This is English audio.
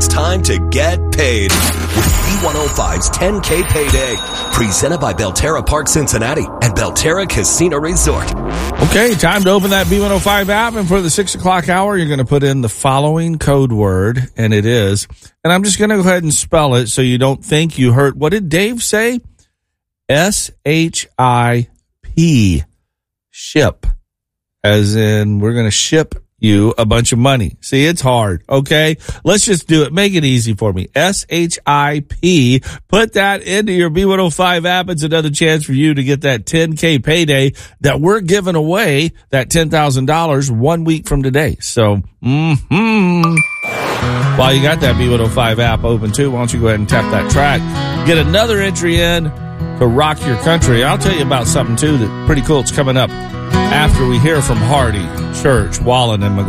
It's time to get paid with B105's 10K Payday. Presented by Belterra Park Cincinnati and Belterra Casino Resort. Okay, time to open that B105 app. And for the 6 o'clock hour, you're going to put in the following code word, and it is, and I'm just going to go ahead and spell it so you don't think you heard. What did Dave say? SHIP. Ship. As in, we're going to ship you a bunch of money. See, it's hard. Okay. Let's just do it. Make it easy for me. SHIP. Put that into your B105 app. It's another chance for you to get that 10K payday that we're giving away, that $10,000 1 week from today. So, while you got that B105 app open too, why don't you go ahead and tap that track, get another entry in to rock your country. I'll tell you about something too that's pretty cool. It's coming up after we hear from Hardy, Church, Wallen, and McGraw.